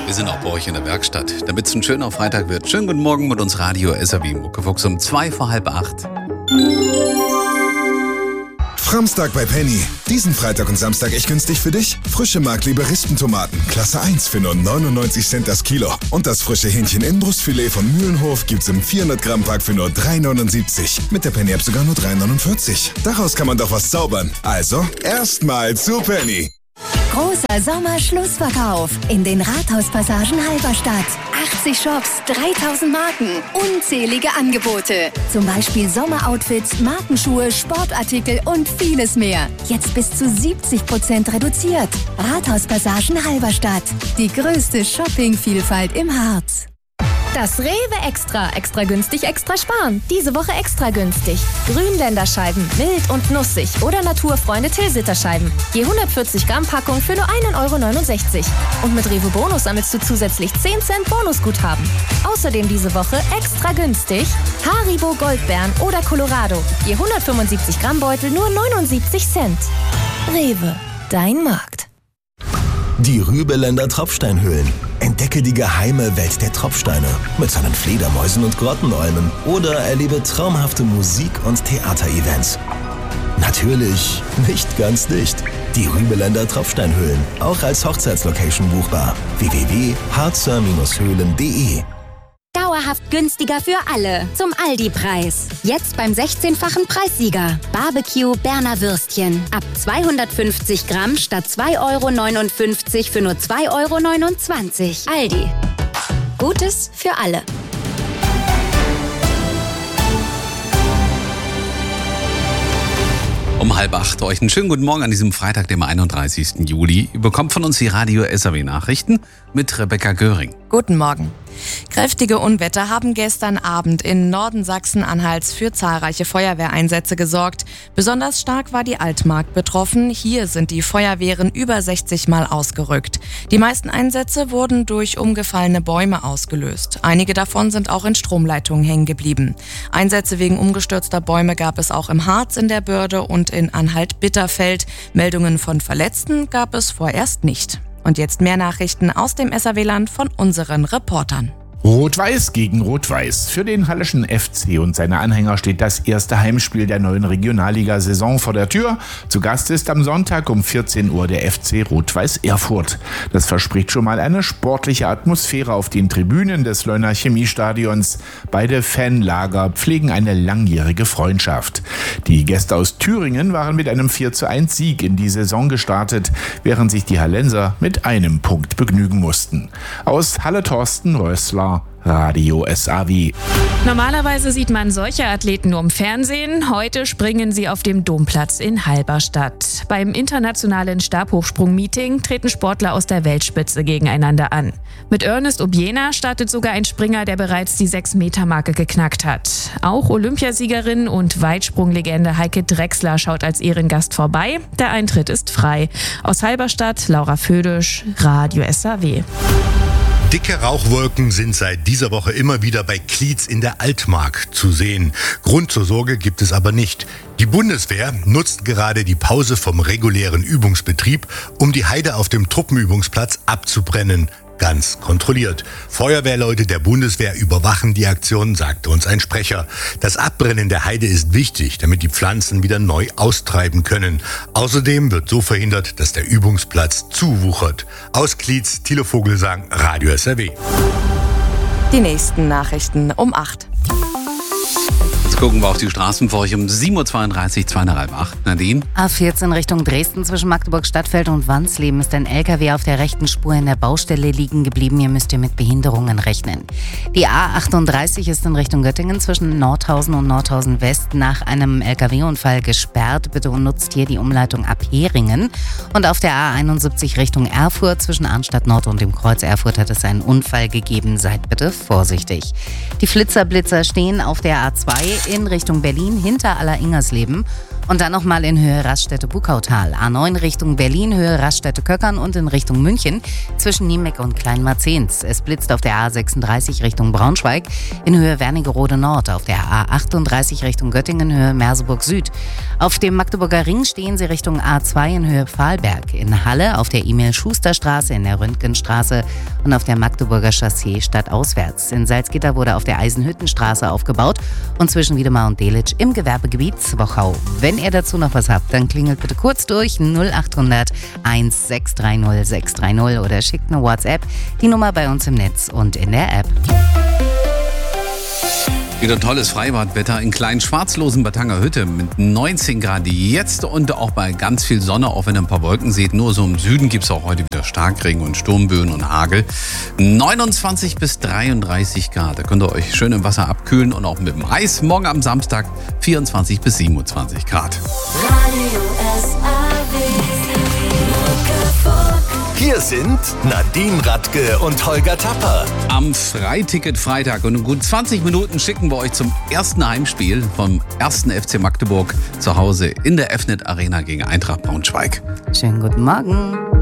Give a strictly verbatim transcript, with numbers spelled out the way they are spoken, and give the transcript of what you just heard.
Wir sind auch bei euch in der Werkstatt, damit es ein schöner Freitag wird. Schönen guten Morgen mit uns Radio S R W Muckefuchs um zwei vor halb acht. Framstag bei Penny. Diesen Freitag und Samstag echt günstig für dich. Frische Markleber Rispentomaten, Klasse eins für nur neunundneunzig Cent das Kilo. Und das frische Hähnchen Inbrustfilet von Mühlenhof gibt's im vierhundert Gramm Pack für nur drei neunundsiebzig. Mit der Penny App sogar nur drei neunundvierzig. Daraus kann man doch was zaubern. Also, erstmal zu Penny. Großer Sommerschlussverkauf in den Rathauspassagen Halberstadt. achtzig Shops, dreitausend Marken, unzählige Angebote. Zum Beispiel Sommeroutfits, Markenschuhe, Sportartikel und vieles mehr. Jetzt bis zu siebzig Prozent reduziert. Rathauspassagen Halberstadt. Die größte Shoppingvielfalt im Harz. Das Rewe Extra. Extra günstig, extra sparen. Diese Woche extra günstig. Grünländerscheiben, mild und nussig. Oder Naturfreunde Tilsiter-Scheiben. Je hundertvierzig Gramm Packung für nur ein Euro neunundsechzig. Und mit Rewe Bonus sammelst du zusätzlich zehn Cent Bonusguthaben. Außerdem diese Woche extra günstig Haribo Goldbeeren oder Colorado. Je hundertfünfundsiebzig Gramm Beutel nur neunundsiebzig Cent. Rewe, dein Markt. Die Rübeländer Tropfsteinhöhlen. Entdecke die geheime Welt der Tropfsteine mit seinen Fledermäusen und Grottenolmen oder erlebe traumhafte Musik- und Theaterevents. Natürlich nicht ganz dicht. Die Rübeländer Tropfsteinhöhlen, auch als Hochzeitslocation buchbar. w w w punkt harzer höhlen punkt de. Dauerhaft günstiger für alle. Zum Aldi-Preis. Jetzt beim sechzehnfachen Preissieger. Barbecue Berner Würstchen. Ab zweihundertfünfzig Gramm statt zwei Euro neunundfünfzig für nur zwei Euro neunundzwanzig. Aldi. Gutes für alle. Um halb acht euch einen schönen guten Morgen an diesem Freitag, dem einunddreißigsten Juli. Ihr bekommt von uns die Radio S R W Nachrichten mit Rebecca Göring. Guten Morgen. Kräftige Unwetter haben gestern Abend in Norden Sachsen-Anhalts für zahlreiche Feuerwehreinsätze gesorgt. Besonders stark war die Altmark betroffen. Hier sind die Feuerwehren über sechzig Mal ausgerückt. Die meisten Einsätze wurden durch umgefallene Bäume ausgelöst. Einige davon sind auch in Stromleitungen hängen geblieben. Einsätze wegen umgestürzter Bäume gab es auch im Harz, in der Börde und in Anhalt-Bitterfeld. Meldungen von Verletzten gab es vorerst nicht. Und jetzt mehr Nachrichten aus dem S R W-Land von unseren Reportern. Rot-Weiß gegen Rot-Weiß. Für den Halleschen F C und seine Anhänger steht das erste Heimspiel der neuen Regionalliga-Saison vor der Tür. Zu Gast ist am Sonntag um vierzehn Uhr der F C Rot-Weiß Erfurt. Das verspricht schon mal eine sportliche Atmosphäre auf den Tribünen des Leuner Chemiestadions. Beide Fanlager pflegen eine langjährige Freundschaft. Die Gäste aus Thüringen waren mit einem vier zu eins Sieg in die Saison gestartet, während sich die Hallenser mit einem Punkt begnügen mussten. Aus Halle Thorsten Rössler, Radio S R W. Normalerweise sieht man solche Athleten nur im Fernsehen. Heute springen sie auf dem Domplatz in Halberstadt. Beim internationalen Stabhochsprung-Meeting treten Sportler aus der Weltspitze gegeneinander an. Mit Ernest Obiena startet sogar ein Springer, der bereits die sechs Meter Marke geknackt hat. Auch Olympiasiegerin und Weitsprunglegende Heike Drechsler schaut als Ehrengast vorbei. Der Eintritt ist frei. Aus Halberstadt, Laura Födisch, Radio S R W. Dicke Rauchwolken sind seit dieser Woche immer wieder bei Klietz in der Altmark zu sehen. Grund zur Sorge gibt es aber nicht. Die Bundeswehr nutzt gerade die Pause vom regulären Übungsbetrieb, um die Heide auf dem Truppenübungsplatz abzubrennen. Ganz kontrolliert. Feuerwehrleute der Bundeswehr überwachen die Aktion, sagte uns ein Sprecher. Das Abbrennen der Heide ist wichtig, damit die Pflanzen wieder neu austreiben können. Außerdem wird so verhindert, dass der Übungsplatz zuwuchert. Aus Klietz, Thilo Vogelsang, Radio S R W. Die nächsten Nachrichten um acht. Jetzt gucken wir auf die Straßen für euch um sieben Uhr zweiunddreißig, zwei nach halb acht. Nadine? A vierzehn Richtung Dresden zwischen Magdeburg-Stadtfeld und Wansleben ist ein L K W auf der rechten Spur in der Baustelle liegen geblieben. Ihr müsst ihr mit Behinderungen rechnen. Die A achtunddreißig ist in Richtung Göttingen zwischen Nordhausen und Nordhausen West nach einem L K W-Unfall gesperrt. Bitte nutzt hier die Umleitung ab Heringen. Und auf der A einundsiebzig Richtung Erfurt zwischen Arnstadt Nord und dem Kreuz Erfurt hat es einen Unfall gegeben. Seid bitte vorsichtig. Die Flitzerblitzer stehen auf der A zwei in Richtung Berlin hinter Aller-Ingersleben Und dann nochmal in Höhe Raststätte-Bukautal. A neun Richtung Berlin, Höhe Raststätte-Köckern und in Richtung München zwischen Niemeck und Kleinmarzens. Es blitzt auf der A sechsunddreißig Richtung Braunschweig, in Höhe Wernigerode Nord. Auf der A achtunddreißig Richtung Göttingen, Höhe Merseburg Süd. Auf dem Magdeburger Ring stehen Sie Richtung A zwei in Höhe Pfahlberg. In Halle auf der Emil-Schuster-Straße, in der Röntgenstraße und auf der Magdeburger Chaussee stadtauswärts. In Salzgitter wurde auf der Eisenhüttenstraße aufgebaut und zwischen Wiedemar und Delitzsch im Gewerbegebiet Zwochau. Wenn ihr dazu noch was habt, dann klingelt bitte kurz durch null achthundert eins sechs drei null sechs drei null oder schickt eine WhatsApp. Die Nummer bei uns im Netz und in der App. Wieder tolles Freibadwetter in Klein-Schwarzlosen bei Tangerhütte mit neunzehn Grad jetzt und auch bei ganz viel Sonne, auch wenn ihr ein paar Wolken seht. Nur so im Süden gibt es auch heute wieder Starkregen und Sturmböen und Hagel. neunundzwanzig bis dreiunddreißig Grad. Da könnt ihr euch schön im Wasser abkühlen und auch mit dem Eis. Morgen am Samstag vierundzwanzig bis siebenundzwanzig Grad. Radio S A W. Hier sind Nadine Radke und Holger Tapper. Am Freiticket Freitag und in gut zwanzig Minuten schicken wir euch zum ersten Heimspiel vom ersten F C Magdeburg zu Hause in der F N E T Arena gegen Eintracht Braunschweig. Schönen guten Morgen.